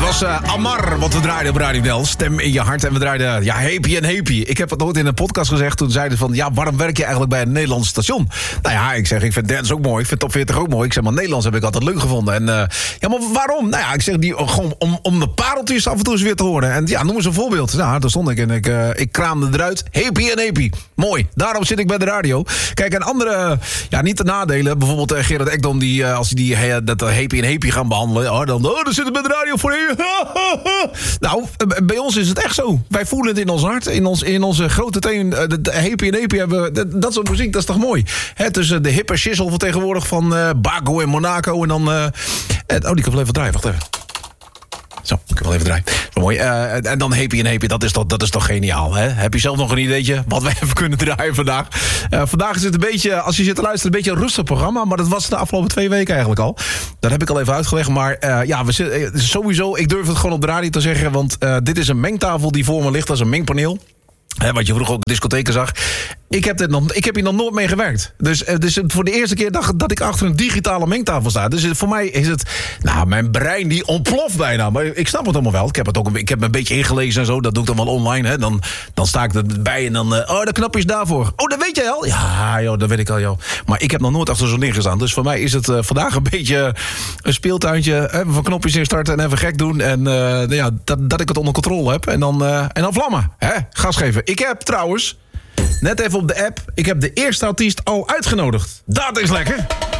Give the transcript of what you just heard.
was Amar, wat we draaiden op Radio Del. Stem in je hart. En we draaiden Happy en Happy. Ik heb het ooit in een podcast gezegd. Toen zeiden ze van, waarom werk je eigenlijk bij een Nederlands station? Nou ja, ik vind dance ook mooi. Ik vind top 40 ook mooi. Ik zeg, maar Nederlands heb ik altijd leuk gevonden. En maar waarom? Nou ja, ik zeg, gewoon om de pareltjes af en toe eens weer te horen. En noem eens een voorbeeld. Nou, daar stond ik en ik kraamde eruit. Happy en Happy. Mooi. Daarom zit ik bij de radio. Kijk, en andere, niet de nadelen. Bijvoorbeeld Gerard Ekdom, als hij dat Happy en Happy gaan behandelen. Dan zitten we bij de radio voor je. Nou, bij ons is het echt zo. Wij voelen het in ons hart, in onze grote teen. Happy en Happy hebben dat soort muziek, dat is toch mooi? Tussen de hippe shizzle van tegenwoordig van Baco en Monaco en dan... die kan wel even draaien, wacht even. Zo, ik kan wel even draaien. Zo mooi. En dan Happy en Happy, dat is toch geniaal, hè? Heb je zelf nog een ideetje wat we even kunnen draaien vandaag? Vandaag is het een beetje, als je zit te luisteren, een beetje een rustig programma. Maar dat was de afgelopen 2 weken eigenlijk al. Dat heb ik al even uitgelegd. Maar we zitten sowieso, ik durf het gewoon op de radio te zeggen. Want dit is een mengtafel die voor me ligt. Dat is een mengpaneel. Wat je vroeger ook in discotheken zag. Ik heb hier nog nooit mee gewerkt. Dus voor de eerste keer dat ik achter een digitale mengtafel sta. Dus voor mij is het... Nou, mijn brein die ontploft bijna. Maar ik snap het allemaal wel. Ik heb me een beetje ingelezen en zo. Dat doe ik dan wel online. Hè. Dan sta ik erbij en dan... dat knopje is daarvoor. Oh, dat weet jij al? Ja, joh, dat weet ik al, joh. Maar ik heb nog nooit achter zo'n ding gestaan. Dus voor mij is het vandaag een beetje een speeltuintje. Even van knopjes instarten en even gek doen. En dat ik het onder controle heb. En dan vlammen. Hè? Gas geven. Ik heb trouwens... Net even op de app. Ik heb de eerste artiest al uitgenodigd. Dat is lekker.